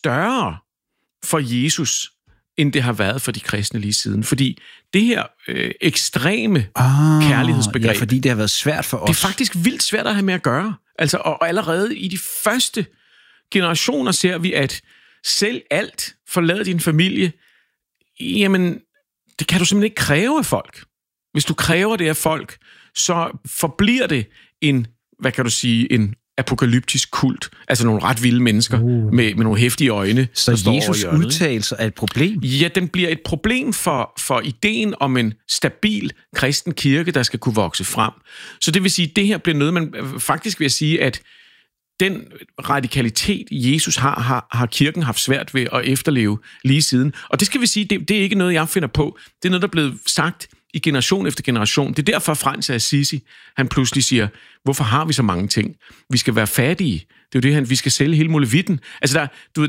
større for Jesus, end det har været for de kristne lige siden. Fordi det her ekstreme kærlighedsbegreb... Ja, fordi det har været svært for os. Det er faktisk vildt svært at have med at gøre. Altså, og allerede i de første generationer ser vi, at selv alt, forlad din familie, jamen, det kan du simpelthen ikke kræve af folk. Hvis du kræver det af folk, så forbliver det en apokalyptisk kult. Altså nogle ret vilde mennesker med nogle heftige øjne. Så Jesus udtalelse er et problem? Ja, den bliver et problem for ideen om en stabil kristen kirke, der skal kunne vokse frem. Så det vil sige, at det her bliver noget, man faktisk vil sige, at den radikalitet, Jesus har kirken haft svært ved at efterleve lige siden. Og det skal vi sige, det er ikke noget, jeg finder på. Det er noget, der er blevet sagt i generation efter generation. Det er derfor, Frans af Assisi, han pludselig siger, hvorfor har vi så mange ting? Vi skal være fattige. Det er jo det, vi skal sælge hele muligheden. Altså,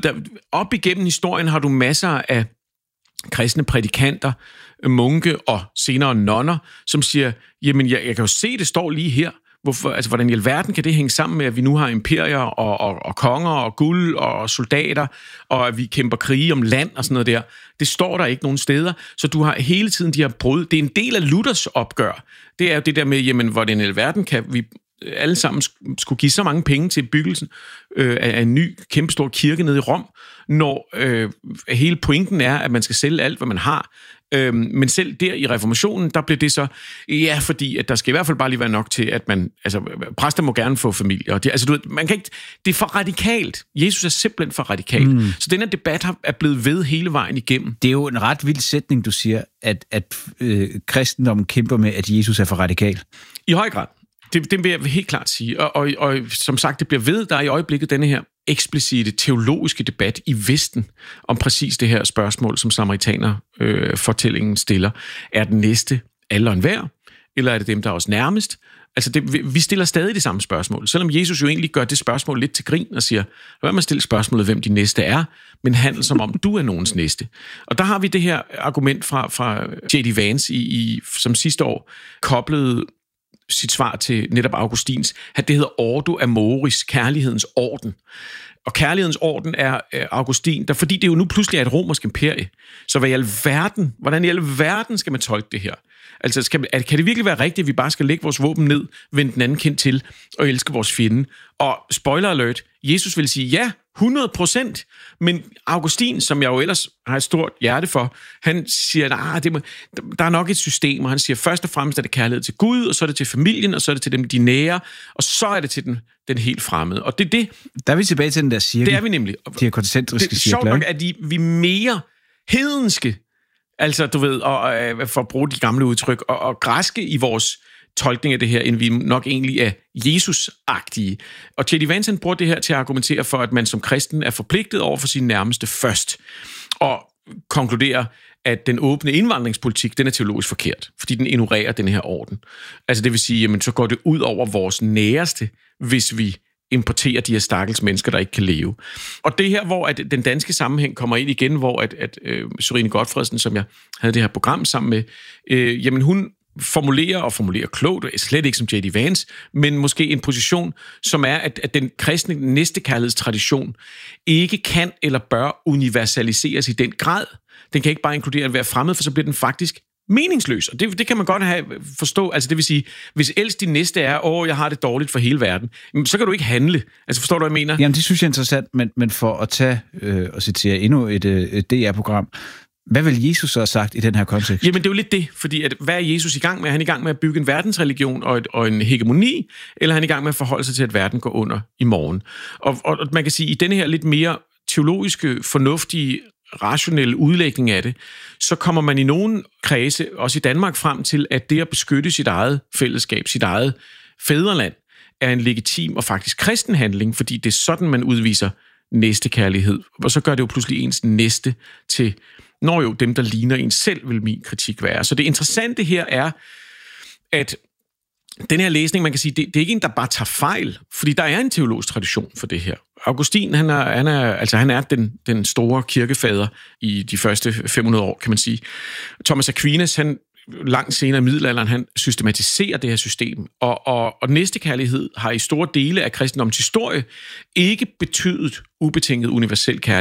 op igennem historien har du masser af kristne prædikanter, munke og senere nonner, som siger, jamen, jeg kan jo se, det står lige her. Hvordan i alverden kan det hænge sammen med, at vi nu har imperier og konger og guld og soldater, og at vi kæmper krige om land og sådan noget der. Det står der ikke nogen steder. Så du har hele tiden de her brud. Det er en del af Luthers opgør. Det er jo det der med, jamen, hvordan i alverden kan vi alle sammen skulle give så mange penge til byggelsen af en ny kæmpestor kirke nede i Rom, når hele pointen er, at man skal sælge alt, hvad man har. Men selv der i reformationen, der blev det så, ja, fordi at der skal i hvert fald bare lige være nok til, at man, altså præster må gerne få familie. Og det, altså, man kan ikke, det er for radikalt. Jesus er simpelthen for radikal. Så den her debat er blevet ved hele vejen igennem. Det er jo en ret vild sætning, du siger, at kristendommen kæmper med, at Jesus er for radikal. I høj grad. Det vil jeg helt klart sige. Og som sagt, det bliver ved, der er i øjeblikket denne her eksplicite teologiske debat i Vesten om præcis det her spørgsmål, som samaritaner-fortællingen stiller. Er den næste alle og enhver, eller er det dem, der er os nærmest? Altså, vi stiller stadig det samme spørgsmål, selvom Jesus jo egentlig gør det spørgsmål lidt til grin og siger, hvad man stiller spørgsmålet, hvem de næste er, men handler som om du er nogens næste. Og der har vi det her argument fra J.D. Vance, som sidste år koblede sit svar til netop Augustins, at det hedder Ordo Amoris, kærlighedens orden. Og kærlighedens orden er Augustin, der fordi det jo nu pludselig er et romersk imperie. Så hvordan i alverden skal man tolke det her? Altså, kan det virkelig være rigtigt, at vi bare skal lægge vores våben ned, vende den anden kind til og elske vores fjende? Og spoiler alert, Jesus vil sige ja, 100%, men Augustin, som jeg jo ellers har et stort hjerte for, han siger, der er nok et system, og han siger, først og fremmest er det kærlighed til Gud, og så er det til familien, og så er det til dem, de nære, og så er det til den helt fremmede. Og det. Der er vi tilbage til den der cirkel. Det er vi nemlig. De her koncentriske cirkler. Det er sjovt nok, at vi mere hedenske, altså du ved, og for at bruge de gamle udtryk, og græske i vores tolkning af det her, end vi nok egentlig er Jesus-agtige. Og J.D. Vance bruger det her til at argumentere for, at man som kristen er forpligtet over for sine nærmeste først, og konkluderer, at den åbne indvandringspolitik, den er teologisk forkert, fordi den ignorerer den her orden. Altså det vil sige, jamen så går det ud over vores næreste, hvis vi importerer de her stakkels mennesker, der ikke kan leve. Og det her, hvor at den danske sammenhæng kommer ind igen, hvor at Sørine Gotfredsen, som jeg havde det her program sammen med, jamen hun formulerer klogt, slet ikke som J.D. Vance, men måske en position, som er, at den kristne næstekærlighedstradition ikke kan eller bør universaliseres i den grad. Den kan ikke bare inkludere at være fremmed, for så bliver den faktisk meningsløs. Og det kan man godt forstå. Altså det vil sige, hvis elsk din næste er, jeg har det dårligt for hele verden, så kan du ikke handle. Altså forstår du, hvad jeg mener? Jamen det synes jeg er interessant, men for at tage og citere endnu et DR-program, hvad vil Jesus så have sagt i den her kontekst? Jamen det er jo lidt det, fordi hvad er Jesus i gang med? Er han i gang med at bygge en verdensreligion og en hegemoni, eller er han i gang med at forholde sig til, at verden går under i morgen? Og man kan sige, i denne her lidt mere teologiske, fornuftige, rationelle udlægning af det, så kommer man i nogle kredse, også i Danmark, frem til, at det at beskytte sit eget fællesskab, sit eget fædreland, er en legitim og faktisk kristen handling, fordi det er sådan, man udviser næstekærlighed. Og så gør det jo pludselig ens næste til, dem, der ligner en selv, vil min kritik være. Så det interessante her er, at den her læsning, man kan sige, det er ikke en, der bare tager fejl, fordi der er en teologisk tradition for det her. Augustin, han er den store kirkefader i de første 500 år, kan man sige. Thomas Aquinas, han langt senere i middelalderen, han systematiserer det her system, og næstekærlighed har i store dele af kristendommens historie ikke betydet ubetinget universel kærlighed.